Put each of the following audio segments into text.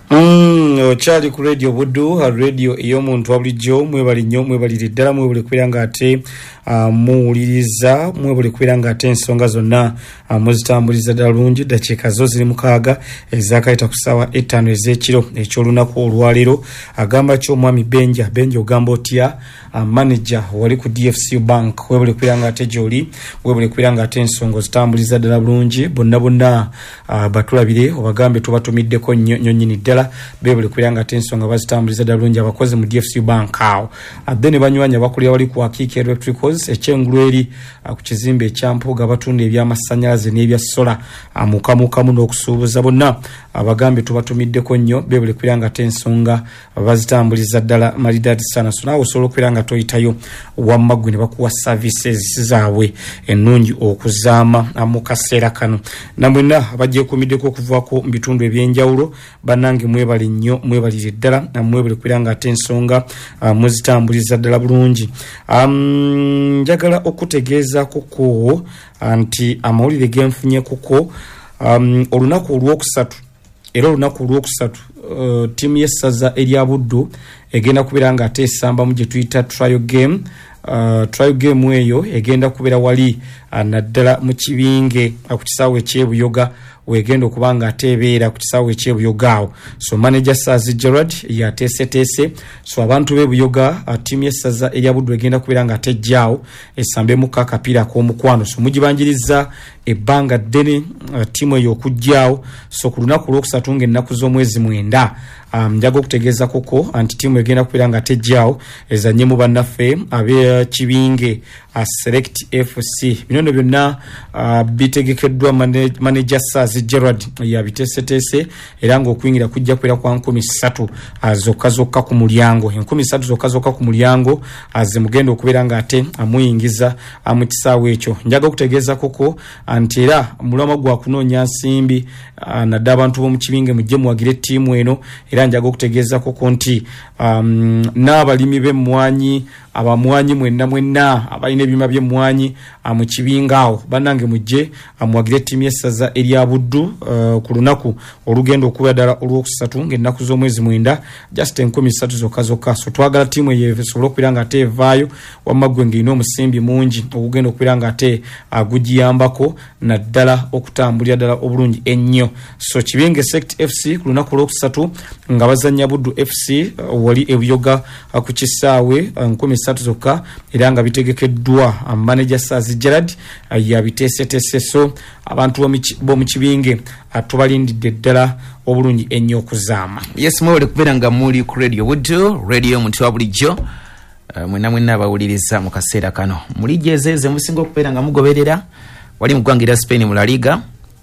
Ochali ku radio Buddu, radio ey'omuntu wabulijjo. Mwebali nnyo, mwebalire ddala, mwebale kubeera nga ate muwuliriza, mwebale kubeera nga ate ensonga zonna muzitambuliza ddala bulungi. Dakiika zo ziri 6 ezakayita ku ssaawa 5 ez'ekiro eky'olunaku olwaleero. Agamba ky'omwami Benja ogamba otya? Manager wali ku DFC Bank, webale kubeera nga ate gy'oli, webale kubeera nga ate ensonga zitambuliza ddala bulungi. Bonna batulabire obagambe tubatumiddeko nnyo nnyini ddala, bebale kubeera nga ate ensonga bazitambuliza ddala bulungi abakozi mu DFC Bank awo. Adde ne banywanya bakulira wali ku Akiki Electricals ekyengulu eri ku kizimbe ekyampuga batunda ebyamasannyalaze n'ebya sola mukamu n'okusuubuza. Bonna abagambe tubatumiddeko nnyo, bebale kubeera nga ate ensonga bazitambuliza ddala malidadi sana. So naawe osobola okubeera nga toyitayo wammaggwe ne bakuwa services zaabwe ennungi okuzaama mu kaseera kano. Namwena bagyekumiddeko okuvaako mu bitundu ebyenjawulo, bannange mwebale nnyo, mwebalire ddala, mwebale kubeera nga ate ensonga muzitambuliza ddala bulungi. Njagala okutegeeza kuko nti amawulire genfunye kuko olunaku olwokusatu, era olunaku olwokusatu tiimu y'essaza erya Buddu egenda kubeera nga ate esambamu gye tuyita trial game. Trial game eyo egenda kubeera wali naddala mu kibinge ku kisaawe eky'ebuyoga, wegenda okuba nga ateebeera ku kisaawe eky'ebuyoga awo. So manager Sazi Gerard yateeseteese, so abantu b'ebuyoga tiimu y'essaza erya Buddu egenda kubeera nga atejjaawo esambemu akapiira ak'omukwano. So mugibanjiriza ebbanga ddene tiimu eyo okujjaawo. So ku lunaku olwokusatu ng'ennaku z'omwezi 9 njaga okutegeeza koko anti tiimu egenda kubeera nga tejjaawo ezannye mu bannaffe ab'ekibinge Select FC. Bino byonna bitegekeddwa manager Sazi Gerard yabiteeseteese, era ng'okuyingira kujja kubeera kwa 13 zokka ku mulyango. 13 zokka ku mulyango ze mugenda okubeera nga ate amuyingiza mu kisaawe ekyo. Njaga okutegeeza koko anti era mulama gwa kunoonya nsimbi nadde abantu b'omu kibinge mujje muwagire ttiimu eno, era njaga okutegeeza koko nti n'abalimi b'emmwanyi, abamwanyi mwenna abalina ebyuma by'emmwanyi mu kibinga awo, bannange mujje amuwagire ttiimu y'essaza erya Buddu ku lunaku olugenda okuba ddala olwokusatu ng'ennaku z'omwezi 9 just 13 zokka. So twagala ttiimu eyo esobole okubeera nga ate evaayo wammaggwe ng'erina omusimbi mungi ogugenda okubeera nga ate gugiyambako naddala okutambulira ddala obulungi ennyo. So kibinge Sect FC ku lunaku olwokusatu nga bazannya Buddu FC wali ebuyoga ku kisaawe 13 zokka, era nga bitegekeddwa manager Sazi Gerard yabiteeseteese. So abantu b'omu kibinge tubalindidde ddala obulungi ennyo okuzaama. Yes, mwebale kubeera nga muli ku radio Buddu, radio omuntu wa bulijjo. Mwenna abawuliriza mu kaseera kano muli jezeze musinga okubeera nga mugoberera wali mu ggwanga erya Spain mu La Liga.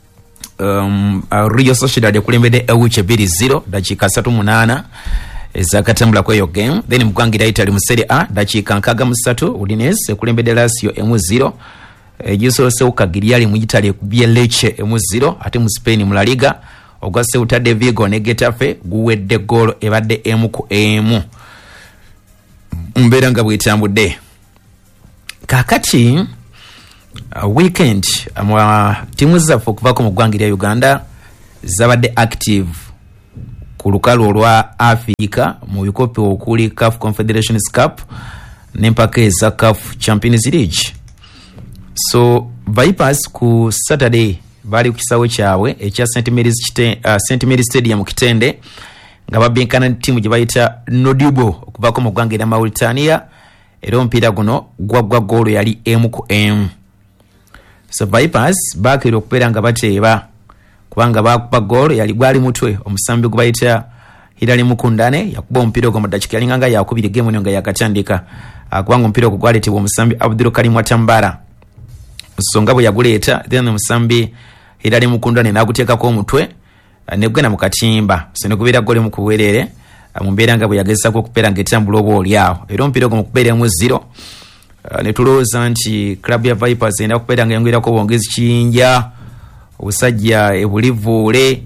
Real Sociedad ekulembedde Elche 2-0 dakiika 38 ezakatambula kweyo game. Then mu ggwanga erya Italy mu Serie A dakiika 63 Udinese ekulembedde Lazio 1-0. Gisoose Cagliari mu Italy ekubye Lecce 1-0. Ate mu Spain mu La Liga ogwa Celta de Vigo ne Getafe guwedde goal ebadde 1-1. Mbeera nga bwetambudde kakati weekend tiimu zaffe okuvaako mu ggwanga erya Uganda zabadde active ku lukalu olwa Africa mu bikopo okuli CAF Confederations Cup n'empaka eza CAF Champions League. So Vipers ku Saturday bali ku kisaawe kyabwe ekya St. Mary's Stadium mu Kitende nga babenkana ttiimu gye bayita Nodibo okuvaako mu ggwanga erya Mauritania, era omupiira guno gwaggwa goolo yali 1-1. So Vipers baakera okubeera nga bateeba kubanga baakuba goolo yali gwali mutwe omusambi gwe bayita Hilali Mukundane yakuba omupiira ogwo mu ddakiika yalinga nga yakubira geemu eno nga yakatandika, kubanga omupiira ogwo gwaleetebwa omusambi Abdul Karim Watambara. So nga bwe yaguleeta then omusambi Hilali Mukundane n'aguteekako omutwe negwena mu katimba. So ne kubeera goolo mu kuweerere mu mbeera nga bwe yagezaako okubeera ng'etambula oba oli awo, era omupiira ogwo mu kubeera 1-0 ne tulowooza nti club ya Vipers enda kubeera nga yongeraako bwongezi kiyinja obusajja ebulivuule,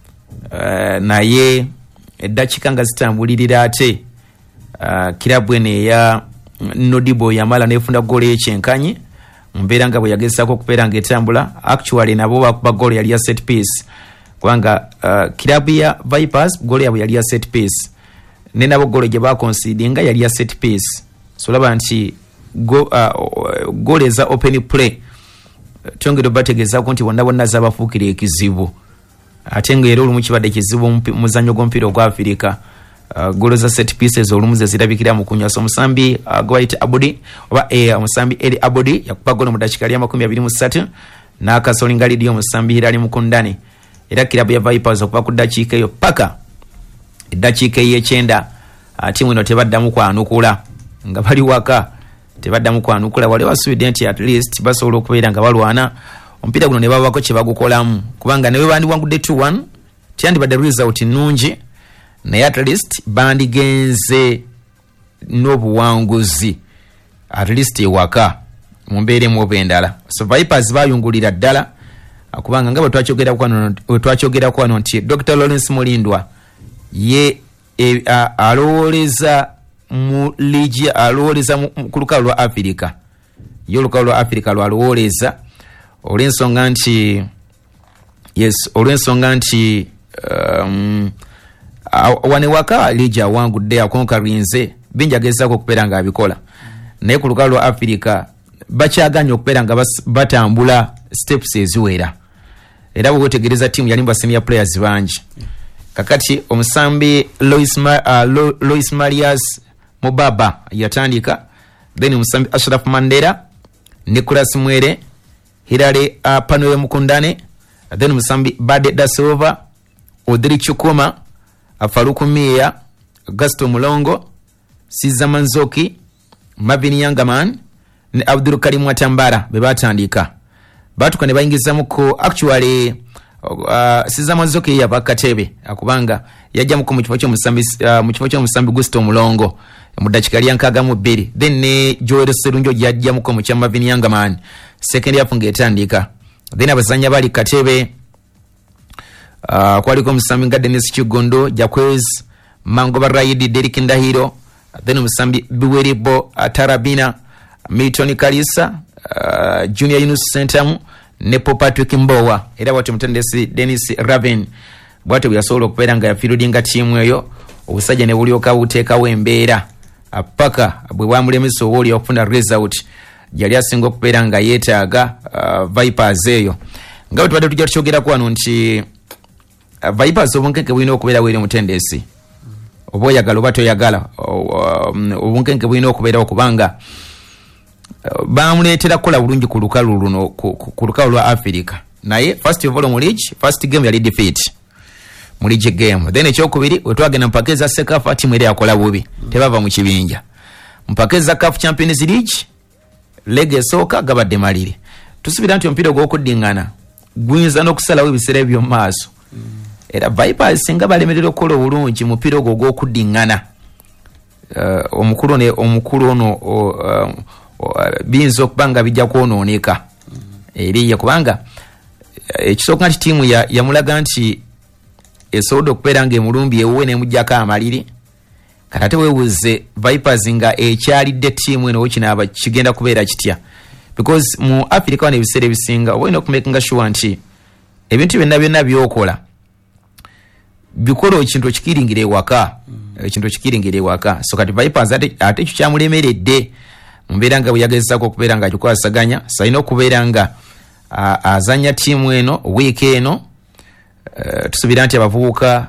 naye eddakiika nga zitambulirira ate kirabu eno eya Nodibo yamala n'efuna goolo y'ekyenkanyi mu mbeera nga bwe yagezaako okubeera ng'etambula. Actually nabo bakuba goolo yali ya set piece kubanga kilabu ya Vipers goal yabwe yali ya set piece nenabo goal gye baconsidinga yali ya set piece so laba nti goal eza open play tongero bategeza ko nti bonna zabafuukira ekizibu ate ngero olumu kibadde kizibu muzanyo gw'omupiira ogwa Africa goal za set pieces olumuze zirabikira mu kunywa so musambi Gwait Abudi oba musambi Eli Abudi yakuba goal mu dakika ya 23 n'akasolinga lidio musambi Hilali Mukundani era kilabu ya Vipers okuva ku dakika eyo paka eddakiika y'ekyenda tiimu eno tebaddamu kwanukula nga bali waka tebaddamu kwanukula wali wasuubidde nti at least basobola okubeera nga balwana omupiira guno ne babako kye bagukolamu kubanga ne bwe bandiwangudde 2-1 tiyandibadde result nnungi naye at least bandigenze n'obuwanguzi at least ewaka mu mbeera emu oba endala so Vipers bayungulira ddala kubanga nga bwe twakyogera kwano nti Dr. Lawrence Mulindwa ye alowooleza mu ligi alowooleza ku lukalu lwa Africa ye olukalu lwa Africa lwalowooleza olw'ensonga nti wane waka ligi awangudde akonkarinze binjagezaako okubeera nga abikola naye ku lukalu lwa Africa bakyaganya okubeera nga batambula steps eziwera era bwe wetegereza tiimu yali mu senior players bangi kakati omusambi Lois Marias Mubaba yatandika then omusambi Ashraf Mandela Nicholas Mwere Hilary Panoye Mukundane then omusambi Bade da Silva Odri Chukuma Faruku Mia Gaston Mulongo Siza Manzoki Marvin Yangaman ne Abdul Karim Watambara bebatandika batuka ne bayingizamu ko actually Siza Manzoki yabakatebe akubanga yajja mu kifo ky'omusambi Gusto Mulongo mu dakika ya 62 then ne Joel Serunjo yajja mu kya Marvin Yangaman second half ngetandika then abazanya bali katebe kwaliko omusambi nga Dennis Kigondo Jacques Mango Barayidi Derek Ndahiro then omusambi Biweribo Tarabina Milton Kalisa Junior Yunus Sentamu ne Patrick Mbowa era watu mutendesi Dennis Raven bwate byasobola okubeera nga yafirudinga tiimu eyo obusajja ne bulyoka buteekawo embeera apaka bwe bwamulemesa obuli okufuna result yali asinga okubeera nga yeetaaga Vipers eyo nga bwe tubadde tujja tukyogera kwano nti Vipers obunkenke bulina okubeera weri mutendesi oba oyagala oba toyagala obunkenke bulina okubeera okubanga bamuleetera kukola bulungi ku lukalu luno ku lukalu lwa Africa naye first of all mu league first game yali defeat mu league game then ekyokubiri wetwagenda mpaka eza Sekafa timu eri yakola bubi tebava mu kibinja mpaka eza CAF Champions League lege soka gabadde malire tusubira nti omupiira gw'okuddingana guyinza n'okusalawo ebiseera by'omu maaso era Vipers singa balemerera okukola obulungi mupiira ogwo gw'okuddingana omukulu ono biyinza okuba nga bijja kwonooneka eriye kubanga ekisooka nti tiimu yamulaga nti esobodde okubeera nga emulumbi ewuwe nemujjako amaliri kati ate weewuze Vipers nga ekyalidde tiimu eno wekinaaba kigenda kubeera kitya because mu Africa wano ebiseera ebisinga oba olina okumakinga sure nti ebintu byonna byokola bikola ekintu okikiringire ewaka so kati Vipers ate ekyo kyamulemeredde mbeera nga bwe yagezaako okubeera nga akikwasaganya salina okubeera nga azanya tiimu eno wiiki eno tusuubira nti abavubuka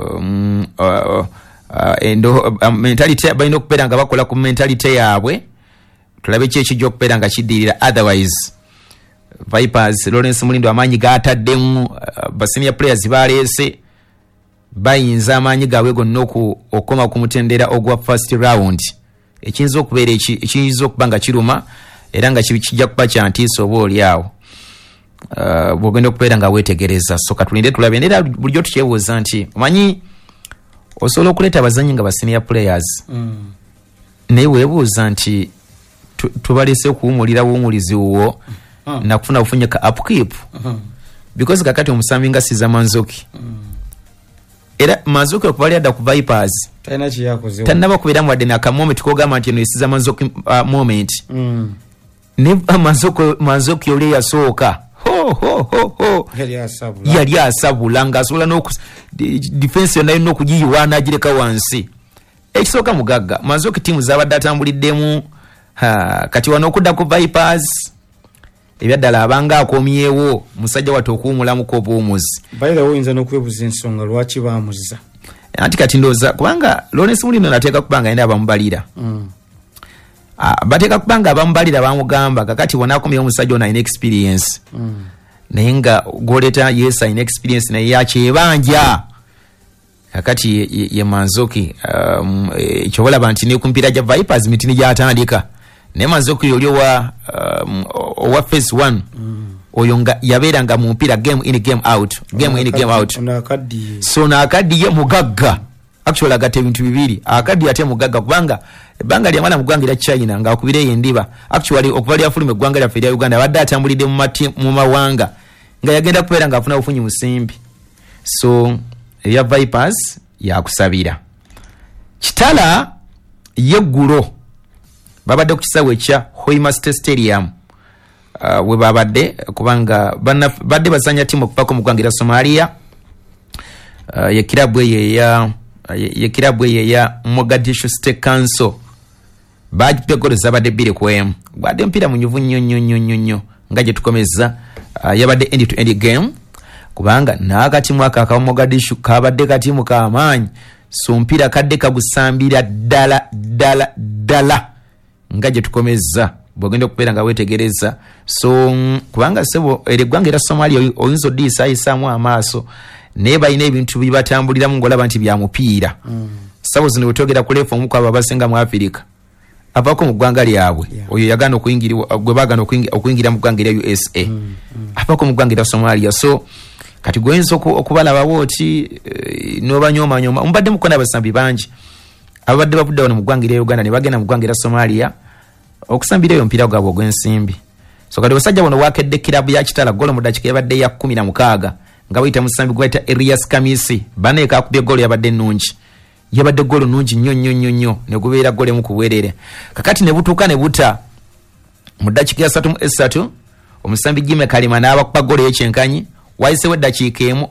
mentality balina okubeera nga bakola ku mentality yaabwe tulabe ki ekijja okubeera nga kiddirira otherwise Vipers Lawrence Mulindwa amaanyi gaataddemu basenior players baleese bayinza amaanyi gaabwe gonna okukoma ku mutendera ogwa first round ekiyinza okubeera ekiyinza okuba nga kiruma era nga kijja kuba kyantiisa oba oli awo bwogenda okubeera nga weetegereza so katulinde tulabe era bulijjo tukyebuuza nti omanyi osobola okuleeta abazanyi nga basenior players naye weebuuza nti tubalese okuwumulira buwumulizi wo nakufuna bufunye ka upkeep because kakati omusambi nga Siza Manzoki era Manzoki okuba adda ku Vipers tannaba kubeera mu adde nakamoment kogamba nti eno Siza Manzoki moment ne Manzoki oli yasooka yali asabula ng'asobola defense yonna yonna okugiyiwa n'agireka wansi. Ekisooka mugagga Manzoki tiimu z'abadde atambuliddemu kati wano okudda ku Vipers ebyaddala abanga akomyewo musajja wate okuwumulamuko obuwumuzi. Bayira oyinza n'okwebuza ensonga lwaki baamuziza. Anti kati ndowooza kubanga Lawrence Mulino nateeka kubanga yina abamubalira. Bateeka kubanga abamubalira bamugamba kakati wanaakomyewo omusajja ono alina experience. Naye nga gwoleta yes alina experience naye yakyebanja. Kakati ye Manzoki kyobalaba nti ne kumpiira gya Vipers mitini gyatandika. Ne Manzoki oli owa phase 1 oyo nga yabeeranga mu mpira game in game out. So naakaddiye mugagga actually agate ebintu bibiri. Akaddi ate mugagga kubanga ebbanga lyamala mu ggwanga lya China ng'akubireyo endiba actually okuva lyafuluma eggwanga lyaffe erya Uganda abadde atambulidde mu mawanga nga yagenda kubeera ng'afuna bufunyi musimbi. So eya Vipers yakusabira. Kitala yeggulo babadde ku kisaawe ekya Hoima State Stadium we babadde kubanga badde bazanya timu okuvako mu ggwanga lya Somalia. Ye kirabu eya Mogadishu State Council bajipe golo zabadde 2-1 bwadde mpira munyuvu nnyo nga gye tukomeza yabadde end to end game kubanga n'akatimu aka Mogadishu kabadde katimu k'amaanyi. So mpira kadde kagusambira ddala nga gye tukomeza bwogenda okubeera nga weetegereza. So kubanga sebo eggwanga era Somalia oyinza oddiisaamu amaaso naye balina ebintu bibatambuliramu ng'olaba nti bya mupiira. Sabo zino wetwogera ku lefu omuku abo abasinga mu Afirika avaako mu ggwanga lyabwe oyo yagana gwe baagana okuyingira mu ggwanga erya USA avaako mu ggwanga erya Somalia. So kati gwenza okubalabawo oti n'obanyoomanyoma mubadde mukona abasambi bangi ababadde bavudde wano mu ggwanga erya Uganda ne bagenda mu ggwanga erya Somalia okusambira eyo omupiira gwabwe ogw'ensimbi. So kati basajja bano waakedde kirabu ya Kitala golo mu dakiika yabadde ya 16 nga bayita musambi gwayita Elias Kamisi baneeka akubye golo yabadde nnungi. Yabadde golo nnungi nnyo ne gubeera golo emu ku bwerere. Kakati ne butuuka ne buta mu dakiika ya 3 omusambi Jimmy Kalima n'abakuba golo y'ekyenkanyi wayisewo eddakiika emu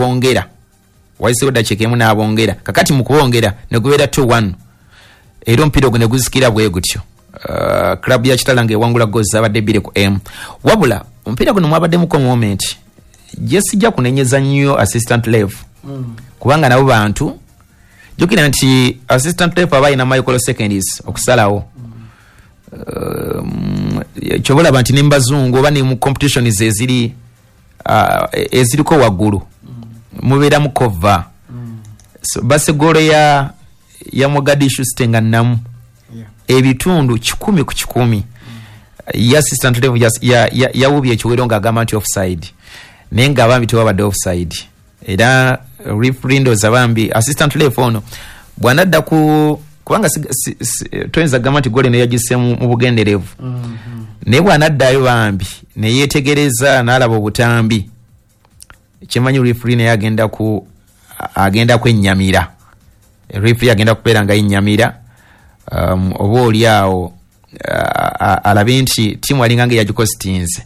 n'abongera. Kakati mu kubongera ne gubeera 2-1 era omupiira ogwo ne guzikira bwe gutyo. Club ya Kitala ng'ewangula goal zabadde 2-1 wabula omupiira guno mwabaddemu ko moment jesijja kunenyeza nnyo assistant level kubanga nabo bantu jukira nti assistant level abayina microseconds okusalawo kyobola nti nembazungu oba ne mu competitions eziriko waggulu mubeera mu cover. So base golo ya Mogadishu Stenga namu ebitundu 10 ku 10 ya assistant level yawubye ekiwero ng'agamba nti offside naye ng'abambi tewabadde offside era referee ndoza abambi assistant level ono bw'anadda kubanga toyinza gamba nti gole neyagise mu bugenderevu naye bw'anaddayo bambi neyeetegereza n'alaba obutambi kimanyi referee naye agenda kwennyamira. Referee agenda kubeera nga yennyamira oba oli awo alabe nti tiimu alinga nga yagikositinze.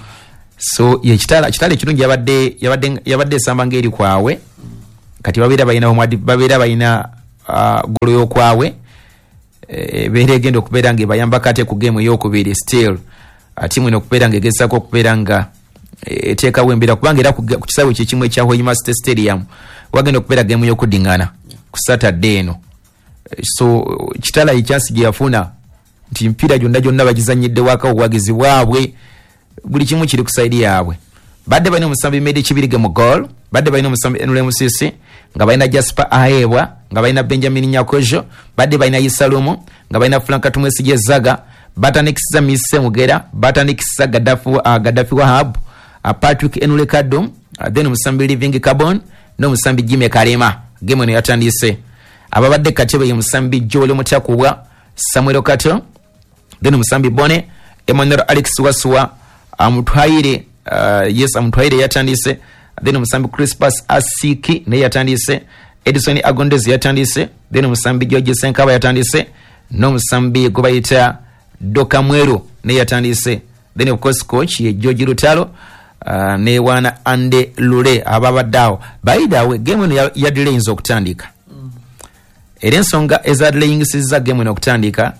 So kitala ekirungi yabadde esamba ng'eri kwawe kati babeera balina golo y'okwawe ebeera egenda okubeera ng'ebayambako ate ku geemu ey'okubiri still tiimu eno okubeera ng'egezaako okubeera nga eteekawo embeera kubanga era ku kisaawe kyekimu ekya Hoima State Stadium wagenda okubeera geemu y'okuddingana ku Saturday eno. So Kitala echansi gye yafuna nti mpira gyonna bagizanyidde waka obuwagizi bwabwe buli kimu kiri ku side yaabwe. Badde balina omusambi Medi Kibirige mu goal, badde balina omusambi Enule Musisi, nga balina Jasper Ahebwa, nga balina Benjamin Nyakojo, badde balina Yisalumu, nga balina Franka Tumwesige Zaga, Batanikisa Mise Mugera, Batanikisa Gaddafi Wahab, Patrick Enule Kadum, then omusambi Living Carbon, n'omusambi Jimmy Kalema. Game eno yatandise ababadde katebe ye musambi Joel Mutakubwa, Samuel Kato, then omusambi Bone, Emmanuel Alex Waswa, amutwaire amutwaire yatandise, then omusambi Crispus Asiki ne yatandise, Edison Agondezi yatandise, then omusambi George Senkaba yatandise, n'omusambi Gobayita Doka Mweru ne yatandise, then of course coach ye George Lutalo, ne wana ande lule ababaddawo baidawe game eno ya delays okutandika era ensonga ezadlayingisiza game eno okutandika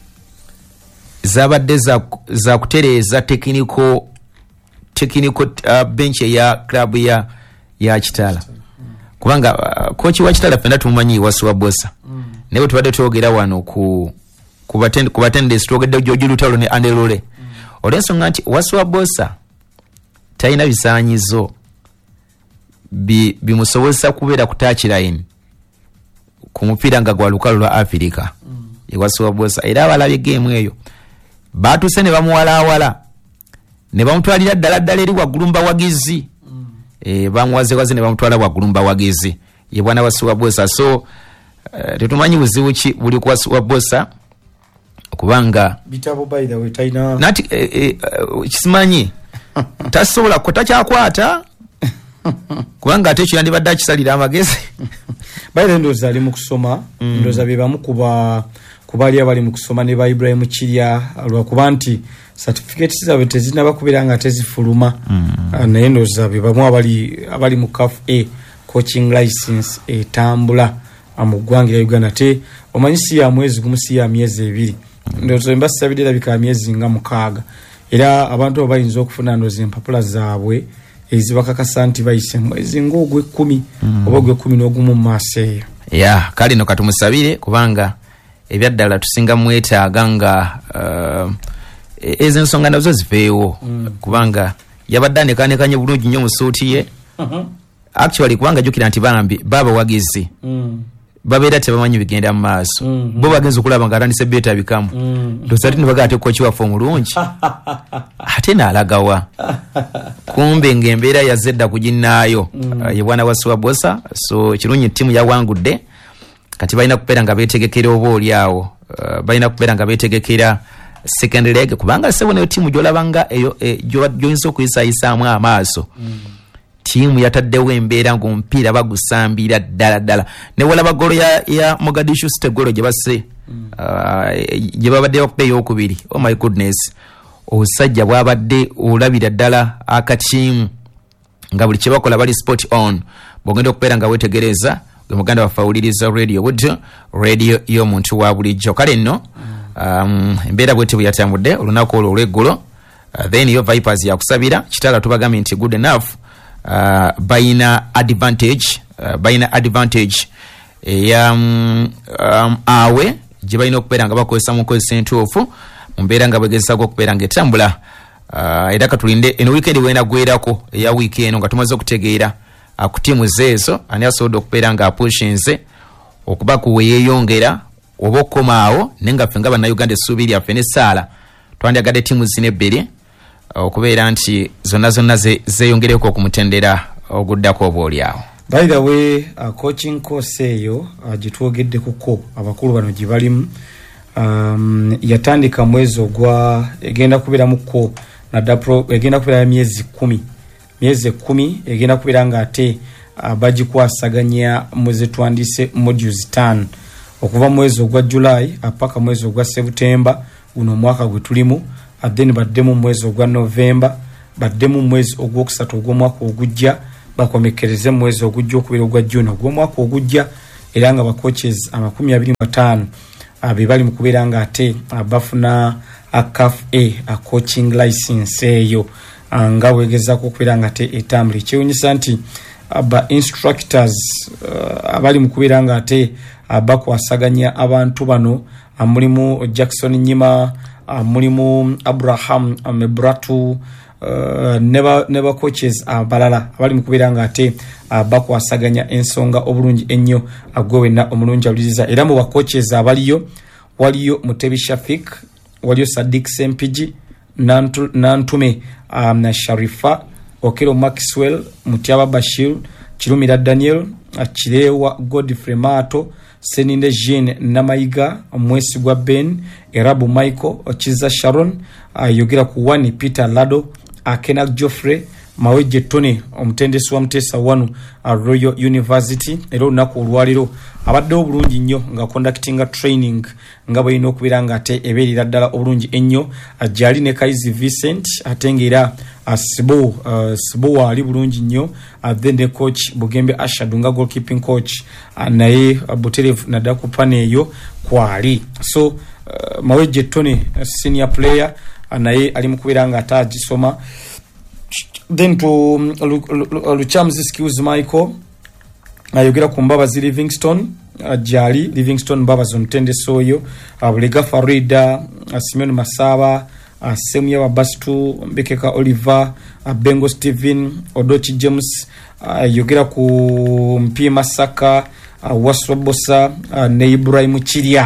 zabadde za kutereeza technical bench ya club ya Kitala kubanga coach wa Kitala fenda tumanyi Wasuwa Bosa nebo tubadde twogera wano ku batende strogedde George Lutalo ne Andelole olensonga nti Wasuwa Bosa taina bisaanyizo bimusobozesa kubeera ku touch line ku mupiira nga gwa lukalu lwa Africa Wasuwa Bosa era abalabye game eyo batuse ne bamuwalawala ne bamutwalira ddala eri waggulumba wagizi bamuwaze ne bamutwala waggulumba wagizi ye bwana Wasuwa Bosa so tetumanyi buzibu ki buli ku Wasuwa Bosa kubanga bitabo by the way taina nati kisimanyi tasobola kotakyakwata kubanga ate kyo yandibadde akisalira amagezi bayire ndoza ali mu kusoma ndoza be bamukuba kubali abali mu kusoma ne ba Ibrahim Kirya lwakuba nti certificates zabe tezinaba kubiranga tezifuluma naye ndoza be bamu abali mu CAF coaching license etambula amugwangira Uganda te omanyisi ya mwezi gumusi ya miezi 2 ndozo mbasa bidira bika miezi nga 6 era abantu abayinza okufuna ndozi empapula zaabwe ezibakakasa nti bayise mwezi ng'ogwe 10 oba gwe 11 mu maaseyo kale no katumusabire kubanga ebyaddala tusinga mwetaaga nga ezo ensonga nazo zifeewo kubanga yabadde anekaanekanye bulungi nnyo mu suuti ye actually kubanga jjukira nti bambi baba wagizi babeera tebamanyi bigenda mu maaso bo bagenza okulaba nga atandise beeta bikamu dosati ne bagaa ate koki waffe omulungi ate n'alagawa kumbe ng'embeera yazedda ku ginnaayo ye bwana Wasuwa Bosa so kirungi ttiimu yawangudde kati balina kubeera nga beetegekera oba oliawo balina kubeera nga beetegekera second leg kubanga sebo neyo ttiimu gy'olabanga eyo gy'oyinza okuyisayisaamu amaaso tiimu yataddewo embeera ng'omupiira bagusambira ddala ne walaba golo ya Mogadishu City golo gye basse gye babadde bakuba ey'okubiri oh my goodness obusajja bwabadde olabira ddala akatiimu nga buli kye bakola bali sport on bw'ogenda okubeera nga weetegereza gwe muganda waffe awuliriza radio y'omuntu wa bulijjo kale nno embeera bweti bwe yatambudde olunaku olwo olw'eggulo then yo Vipers yakusabira Kitala tubagambye nti good enough bayina advantage awe gye balina okubeera nga bakozesa mu nkozesa entuufu mu mbeera nga bwegezesako okubeera nga etambula era katulinde eno weekend wena gwerako eya wiiki eno nga tumaze okutegeera ku ttiimu zeezo ani asobodde okubeera nga apushinze okuba kuweyeeyongera oba okukomaawo naye nga ffe nga bannayuganda essuubi lyaffe n'essaala twandyagadde ttiimu zino ebbiri okubeera nti zonna zeeyongereko okumutendera oguddako oba oliawo by the way coaching course eyo gitwogedde kuko abakulu bano gye balimu yatandika mwezi ogwa egenda kubeeramuko egenda kubeera myezi 10 egenda kubeera nga ate bagikwasaganya mwezi twandise modules 5 okuva mwezi ogwa July paka mwezi ogwa September guno mwaka gwe tulimu then baddemu mwezi ogwa November baddemu mwezi ogwokusatu ogw'omwaka ogujja bakomekereze mwezi ogujja okubeera ogwa June ogw'omwaka ogujja era nga bacoaches 25 bali mu kubeera nga ate bafuna CAF coaching license eyo nga wegezaako okubeera nga ate etambula ekyewunyisa nti ba instructors abali mu kubeera nga ate bakwasaganya abantu bano mulimu Jackson Nyima mulimu Abraham Mebratu neba coaches abalala abali mu kubeera nga ate bakwasaganya ensonga obulungi ennyo agwewenna omulungi awuliriza era mu ba coaches abaliyo waliyo Mutebi Shafik waliyo Sadik Sempiji Nantume na Sharifa Okero Maxwell Mutiaba Bashir Kirumira Daniel Kirewa Godfrey Mato Seninde Jean Namayiga Mwesigwa Ben Erabu Michael Chiza Sharon Yogira Kuwani Peter Lado Kenak Geoffrey Maweje Tony omutendesi wa Mutesa wanu Royal University ero nako olwaliro abadde obulungi nnyo nga conducting training nga bwe ino okubeera nga ate ebeerera ddala obulungi ennyo ajali ne Kaizi Vincent atengera Sibo ali bulungi nnyo, then the coach Bugembe Ashadunga goalkeeping coach naye Buterevu nadda ku pane eyo kwali. So Maweje Tony senior player naye ali mukubira nga atagisoma. Then to Luchamzi Skills Michael ayogera ku Mbabazi Livingstone Jali Livingstone Mbabazi omutende soyo Bulega Farida Simeon Masaba Semya Wabastu Mbekeka Oliver Bengo Steven Odochi James ayogera ku Mpima Saka Waswabosa ne Ibrahim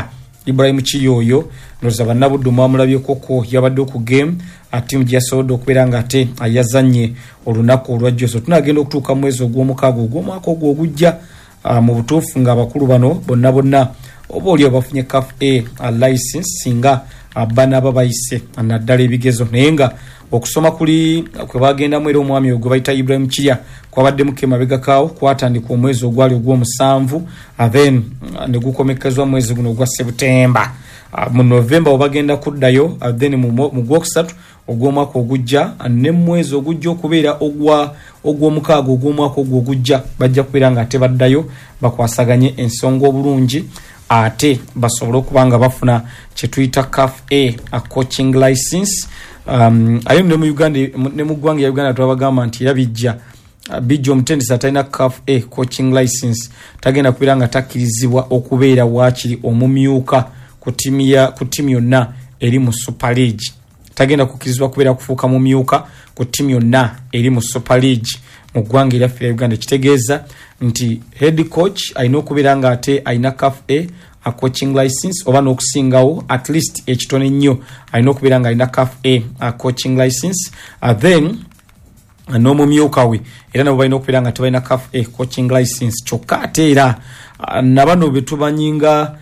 Chiyoyo noza banabudu mwamulabye koko yabadde ku game team jasodo kwera ngate ayazanye olunaku olwajjo. Tunagenda okutuuka mwezi ogw'omukaaga ogw'omwaka ogujja mu butuufu nga abakulu bano bonna obaoli abafunye CAF A license singa abana babayise naddala ebigezo naye nga okusoma kuli kwe bagenda mwera omwami ogwo bayita Ibrahim Chiya kwabadde mukemabega kawo kwatandika omwezi ogwali ogw'omusanvu then ne gukomekezwa mwezi guno ogwa September. Mu November obagenda kuddayo then mu gwokusatu ogw'omwaka ogujja ne mwezi ogujja okubeera ogw'omukaaga ogw'omwaka ogujja bajja kubeera nga ate baddayo bakwasaganye ensonga obulungi ate basobole okubanga bafuna kye tuyita CAF A coaching license. Ayo ne mu Uganda ne mu ggwanga ya Uganda twabagamba nti era bijja omutendesi atalina CAF A coaching license tagenda kubeera nga takkirizibwa okubeera waakiri omumyuka ku timu yonna eri mu Super League. Tagenda kukkirizibwa kubeera kufuuka mumyuka ku timu yonna eri mu Super League mu ggwanga lyaffe lya Uganda. Kitegeeza nti head coach alina okubeera nga ate alina CAF A coaching license oba n'okusingawo at least ekitone nnyo alina okubeera nga alina CAF A coaching license then n'omumyuka we era nabo balina okubeera nga tebalina CAF A coaching license. Kyokka ate era nabano betubanyinga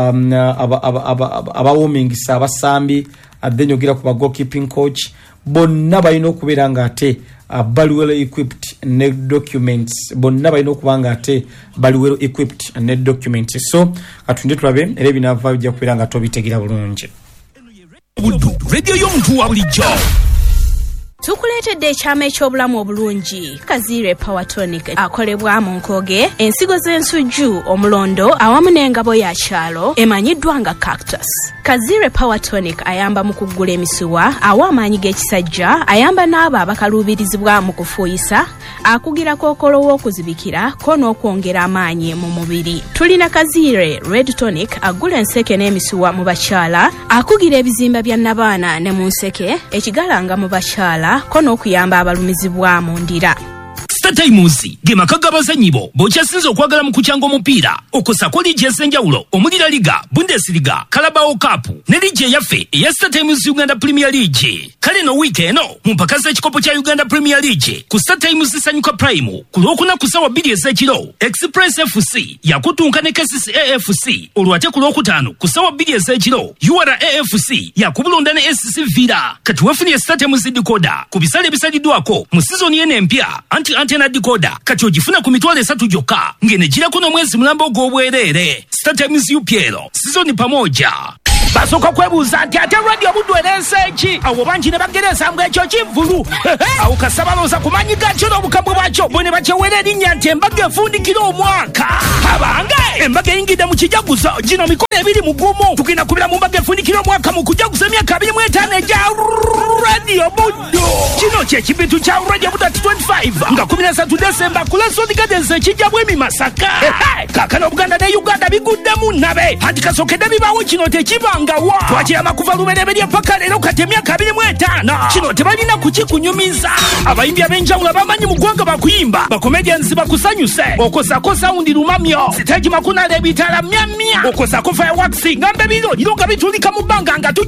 abawomingisa abasambi then yogera ku ba goalkeeping coach bonna balina okubeera nga ate bali well equipped ne documents. Bonna balina okuba nga ate bali well equipped ne documents. So katunde tulabe era ebinava bijja kubeera nga tobitegira bulungi. Radio y'omuntu wa bulijjo. Tukuleetedde ekyama eky'obulamu obulungi Kazire Power Tonic akolebwa mu Nkoge, ensigo z'ensujju, omulondo awamu n'engabo ya kyalo emanyiddwa nga Cactus. Kazire Power Tonic ayamba mu kuggula emisuwa, awa amaanyi g'ekisajja, ayamba n'abo abakaluubirizibwa mu kufuuyisa, akugira kookolo w'okuzibikira ko n'okwongera amaanyi mu mubiri. Tulina Kazire Red Tonic agula enseke n'emisuwa mu bakyala, akugira ebizimba bya nnabaana ne mu nseke, ekigalanga mu bakyala ko n'okuyamba abalumizibwa mu ndira. StarTimes gemaka g'abazannyi bo bokyasinze okwagala mu kukyanga omupiira okusako liigi ez'enjawulo omuli La Liga, Bundesliga, Carabao Cup ne liigi eyaffe eya StarTimes Uganda Premier League. Kale no wiiki eno mu mpaka z'ekikopo kya Uganda Premier League ku StarTimes Sanyuka Prime ku Lwokuna ku ssaawa 2 ez'ekiro Express FC yakutunka ne KCCA-FC olwate ku Lwokutaano ku ssaawa 2 ez'ekiro URA-AFC yakubulonda ne SC Villa. Kati wefunye StarTimes decoder ku bisale ebisaliddwako mu sizoni y'eno empya anti-antena decoder kati ogifuna ku mitwalo 3 gyokka ng'enegirako n'omwezi mulamba ogw'obwereere. StarTimes UPL sizoni pamoja. Basoka kwebuuza nti ate radio buddu ereese ki? Awo bangi ne bagereza ngu ekyo kivulu. Awo kasabaloza kumanyi gakyo n'obukambwe bwakyo bwe ne bakyewera erinnya nti embaga efundikira omwaka. Abange embaga eyingidde mu kijaguzo gino mikono 2 mu gumu. Tugenda kubira mu mbaga efundikira omwaka mu kujaguza emyaka 25 egya radio buddu. Kino ky'ekibitu kya radio buddu 25 nga 13 Desemba ku Lesotho Gardens ekijja bwemi Masaka. Kaakano Buganda ne Uganda biguddemu nabe. Anti kasookedde bibaawo kino tekiba ngawa twakirama kuva lubereberye paka leero kati emyaka 25 kino tebalina kukikunyumiza. Abayimbi ab'enjawulo abamanyi mu ggwanga bakuyimba bakomedians bakusanyuse okosako saundi lumamyo stage makunale ebitala myamya okosako fireworks ngambe biro nga bitulika mu bbanga nga